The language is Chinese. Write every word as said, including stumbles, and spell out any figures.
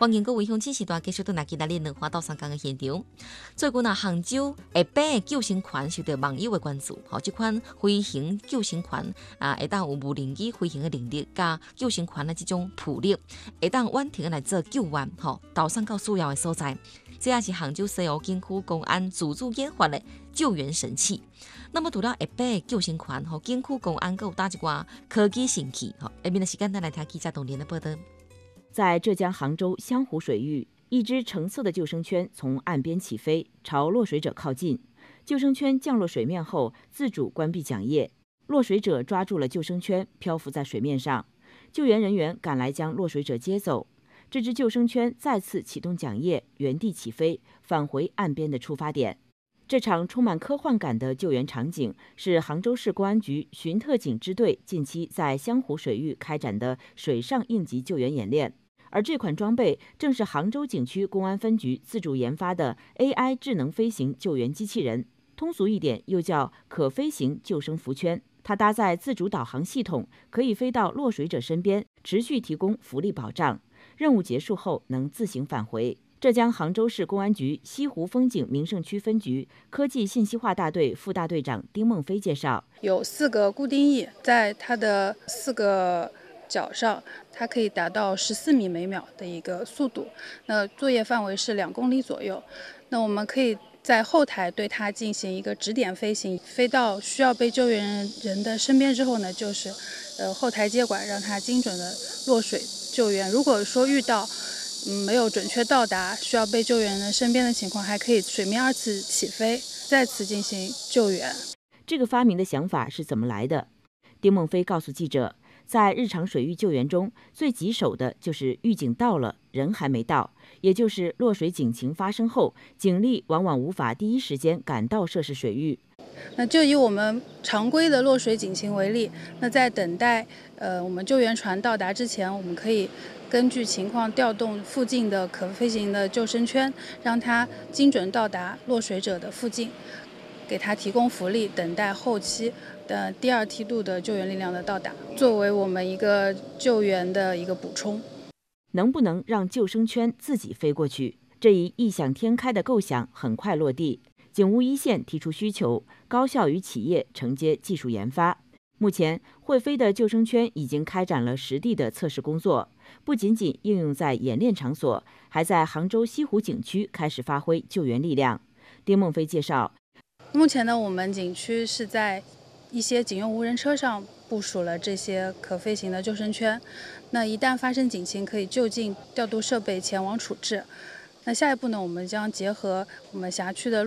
欢迎各位乡亲时段继续到今仔日两花到三江的现场。最近啊，杭州下班的救生船受到网友的关注。吼，这款飞行救生船啊，会当有无人机飞行的能力，加救生船的这种浮力，会当远程来做救援，吼，导上到需要的所在。这也是杭州西湖景区公安自主研发的救援神器。那么除了下班的救生船，吼，景区公安还有打一寡科技神器。吼，下面的时间，咱来听记者董连的报道。 在浙江杭州湘湖水域，一只橙色的救生圈从岸边起飞，朝落水者靠近。救生圈降落水面后，自主关闭桨叶，落水者抓住了救生圈，漂浮在水面上。救援人员赶来将落水者接走。这只救生圈再次启动桨叶，原地起飞，返回岸边的出发点。这场充满科幻感的救援场景是杭州市公安局巡特警支队近期在湘湖水域开展的水上应急救援演练。而这款装备正是杭州景区公安分局自主研发的 A I 智能飞行救援机器人，通俗一点又叫可飞行救生浮圈。它搭载自主导航系统，可以飞到落水者身边，持续提供浮力保障。任务结束后能自行返回。浙江杭州市公安局西湖风景名胜区分局科技信息化大队副大队长丁梦飞介绍， 有四个固定翼，在它的四个脚上，它可以达到十四米每秒的一个速度。那作业范围是两公里左右。那我们可以在后台对它进行一个指点飞行，飞到需要被救援人的身边之后呢，就是呃后台接管，让它精准的落水救援。如果说遇到嗯没有准确到达需要被救援人身边的情况，还可以水面二次起飞，再次进行救援。 这个发明的想法是怎么来的？丁梦飞告诉记者，在日常水域救援中，最棘手的就是预警到了，人还没到，也就是落水警情发生后，警力往往无法第一时间赶到涉事水域。 那就以我们常规的落水警情为例，那在等待呃我们救援船到达之前，我们可以根据情况调动附近的可飞行的救生圈，让它精准到达落水者的附近，给它提供浮力，等待后期的第二梯度的救援力量的到达，作为我们一个救援的一个补充。 能不能让救生圈自己飞过去？这一异想天开的构想很快落地。警务一线提出需求，高校与企业承接技术研发。目前，会飞的救生圈已经开展了实地的测试工作，不仅仅应用在演练场所，还在杭州西湖景区开始发挥救援力量。丁梦飞介绍， 目前呢，我们景区是在一些警用无人车上部署了这些可飞行的救生圈，那一旦发生警情，可以就近调度设备前往处置。那下一步呢，我们将结合我们辖区的